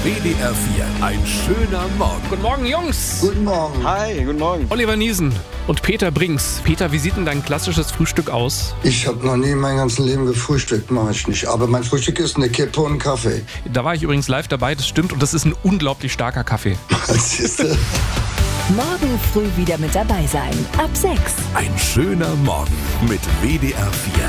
WDR 4, ein schöner Morgen. Guten Morgen, Jungs. Guten Morgen. Hi, guten Morgen. Oliver Niesen und Peter Brinks. Peter, wie sieht denn dein klassisches Frühstück aus? Ich habe noch nie in meinem ganzen Leben gefrühstückt, mache ich nicht. Aber mein Frühstück ist eine Kippe und ein Kaffee. Da war ich übrigens live dabei, das stimmt. Und das ist ein unglaublich starker Kaffee. Siehste? Morgen früh wieder mit dabei sein. Ab 6. Ein schöner Morgen mit WDR 4.